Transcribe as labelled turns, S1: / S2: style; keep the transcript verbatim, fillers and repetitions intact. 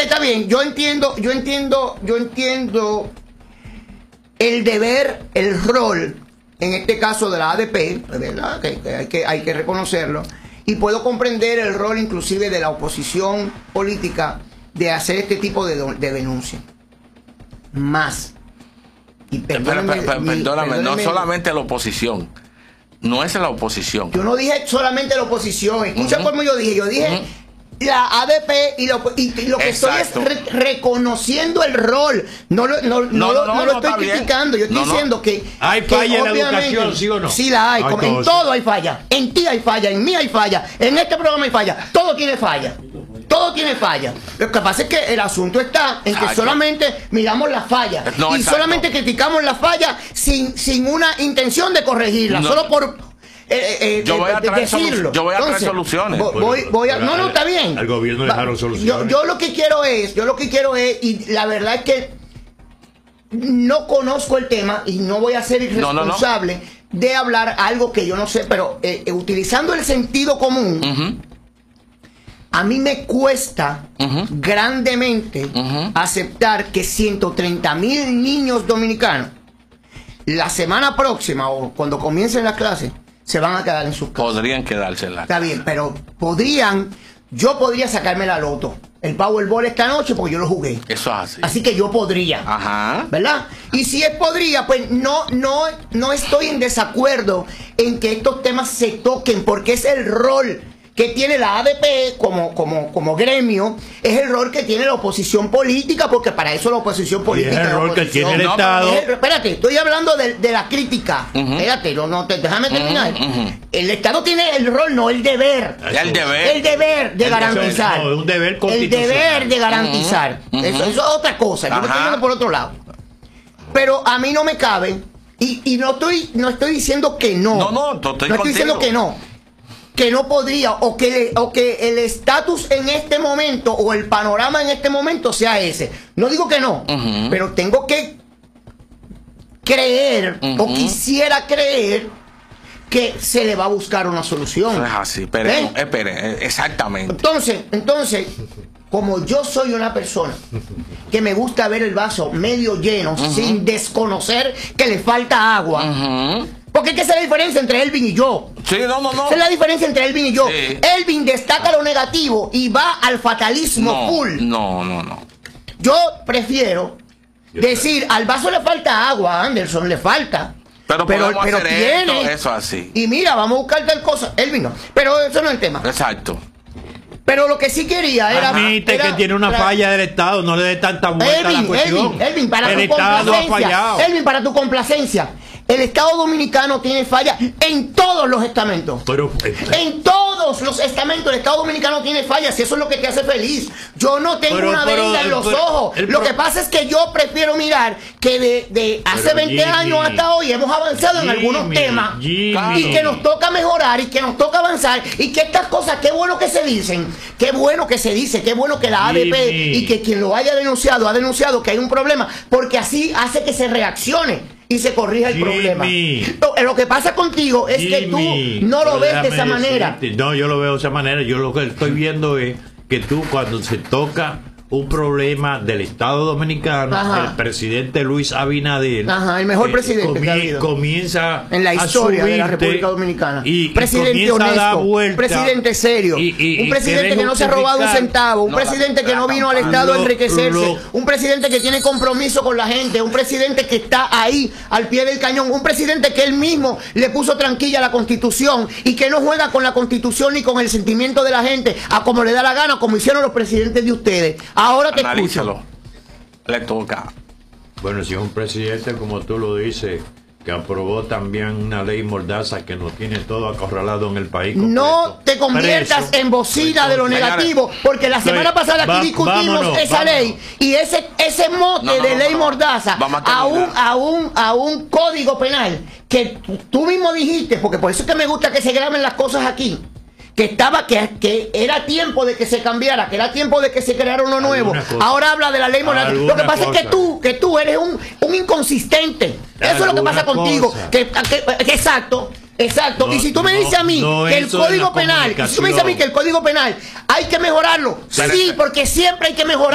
S1: está bien, yo entiendo, yo entiendo, yo entiendo el deber, el rol, en este caso de la A D P, ¿verdad? Que, que hay que hay que reconocerlo, y puedo comprender el rol inclusive de la oposición política de hacer este tipo de, de denuncia. Más. Y perdóname,
S2: pero, pero,
S1: mi,
S2: perdóname,
S1: perdóname,
S2: no solamente la oposición. No es la oposición.
S1: Yo no dije solamente la oposición. Escucha
S2: uh-huh.
S1: cómo yo dije. Yo dije uh-huh. la A D P y lo, y, y lo que Exacto. estoy es re, reconociendo el rol. No lo, no, no, no, no, no lo no, estoy criticando. Bien. Yo estoy no, diciendo no. que
S3: hay falla en la educación, ¿sí o no?
S1: Sí la hay. Ay, en todo hay falla. En ti hay falla, en mí hay falla, en este programa hay falla. Todo tiene falla. Todo tiene falla. Lo que pasa es que el asunto está en que exacto. solamente miramos las fallas no, y exacto. solamente criticamos las fallas sin, sin una intención de corregirlas, no. solo por eh, eh,
S2: yo voy a traer
S1: decirlo.
S2: Yo voy a traer
S1: Entonces,
S2: soluciones.
S1: Voy, voy, voy a, no, no, está bien.
S3: Al gobierno dejaron soluciones.
S1: Yo, yo lo que quiero es, yo lo que quiero es, y la verdad es que no conozco el tema y no voy a ser irresponsable no, no, no. de hablar algo que yo no sé, pero eh, eh, utilizando el sentido común. Uh-huh. A mí me cuesta uh-huh. grandemente uh-huh. aceptar que ciento treinta mil niños dominicanos la semana próxima o cuando comiencen las clases se van a quedar en sus casas.
S2: Podrían quedarse en la
S1: Está bien, pero podrían, yo podría sacarme la loto, el Powerball esta noche porque yo lo jugué.
S2: Eso es así.
S1: Así que yo podría.
S2: Ajá.
S1: ¿Verdad? Y si es podría, pues no, no, no estoy en desacuerdo en que estos temas se toquen porque es el rol que tiene la A D P como, como, como gremio, es el rol que tiene la oposición política, porque para eso la oposición política
S3: y es el rol que tiene el
S1: no,
S3: Estado.
S1: El, espérate, estoy hablando de, de la crítica. Uh-huh. Espérate, no, no, te, déjame terminar. Uh-huh, uh-huh. El Estado tiene el rol, no el deber.
S2: El deber.
S1: El deber de
S2: el
S1: garantizar.
S3: Deber, no, un deber
S1: el deber de garantizar. Uh-huh. Eso, eso es otra cosa. Yo me estoy yendo por otro lado. Pero a mí no me cabe, y, y no estoy, no estoy diciendo que no.
S2: No, no, estoy,
S1: no estoy diciendo que no. Que no podría, o que, o que el estatus en este momento, o el panorama en este momento sea ese. No digo que no, uh-huh. pero tengo que creer, uh-huh. o quisiera creer, que se le va a buscar una solución.
S2: Es así, espere, ¿Eh? espere, exactamente.
S1: Entonces, entonces, como yo soy una persona que me gusta ver el vaso medio lleno, uh-huh. sin desconocer que le falta agua, uh-huh. porque es que esa es la diferencia entre Elvin y yo.
S2: Sí, no, no, no.
S1: Esa es la diferencia entre Elvin y yo.
S2: Sí.
S1: Elvin destaca lo negativo y va al fatalismo
S2: no,
S1: full.
S2: No, no, no.
S1: Yo prefiero yo decir, sé. al vaso le falta agua, Anderson, le falta.
S2: Pero,
S1: pero,
S2: podemos
S1: pero
S2: hacer
S1: tiene.
S2: Esto, eso así.
S1: Y mira, vamos a buscar tal cosa. Elvin no. Pero eso no es el tema.
S2: Exacto.
S1: Pero lo que sí quería era...
S3: Admite
S1: era,
S3: que tiene una
S1: era,
S3: falla del Estado, no le dé tanta vuelta
S1: Elvin,
S3: a la cuestión.
S1: Elvin, Elvin, para
S3: el
S1: tu
S3: Estado ha fallado.
S1: Elvin, para tu complacencia. El Estado Dominicano tiene falla en todos los estamentos.
S3: Pero,
S1: en todos los estamentos el Estado Dominicano tiene fallas y eso es lo que te hace feliz. Yo no tengo pero, una venda pero, en los pero, ojos. Lo que pasa es que yo prefiero mirar que de, de hace pero, veinte Jimmy, años hasta hoy hemos avanzado Jimmy, en algunos temas Jimmy. y que nos toca mejorar y que nos toca avanzar y que estas cosas, qué bueno que se dicen, qué bueno que se dice, qué bueno que la A D P Jimmy. y que quien lo haya denunciado ha denunciado que hay un problema porque así hace que se reaccione y se corrija el
S3: Jimmy.
S1: problema. Lo, lo que pasa contigo es Jimmy. que tú no lo ves de esa manera.
S3: Decirte. No, yo lo veo de esa manera. Yo lo que estoy viendo es que tú cuando se toca un problema del Estado Dominicano, Ajá. el presidente Luis Abinader,
S1: Ajá, el mejor eh, presidente
S3: comie
S1: que ha habido
S3: comienza
S1: en la historia de la República Dominicana.
S3: Y,
S1: presidente
S3: y
S1: honesto,
S3: vuelta,
S1: presidente serio,
S3: y, y,
S1: un presidente que, que no se ha robado un centavo, un no, presidente la, que no vino al Estado lo, a enriquecerse, lo, un presidente que tiene compromiso con la gente, un presidente que está ahí al pie del cañón, un presidente que él mismo le puso tranquilla a la Constitución y que no juega con la Constitución ni con el sentimiento de la gente a como le da la gana, como hicieron los presidentes de ustedes. Ahora te escucho.
S2: Le toca.
S3: Bueno, si es un presidente, como tú lo dices, que aprobó también una ley mordaza que nos tiene todo acorralado en el país completo.
S1: No te conviertas preso, en bocina de lo negativo, porque la semana Estoy, pasada aquí va, discutimos vámonos, esa vámonos. ley y ese ese mote no, no, de no, ley no, mordaza a, a, un, a, un, a un código penal que tú mismo dijiste, porque por eso es que me gusta que se graben las cosas aquí, que estaba que, que era tiempo de que se cambiara, que era tiempo de que se creara uno nuevo. Ahora habla de la ley moral. Lo que pasa cosa. es que tú, que tú eres un, un inconsistente. Eso es lo que pasa contigo. Que, que, que, exacto. Exacto. No, y si tú me no, dices a mí no que el Código Penal, si tú me dices a mí que el Código Penal hay que mejorarlo, sí, porque siempre hay que mejorar.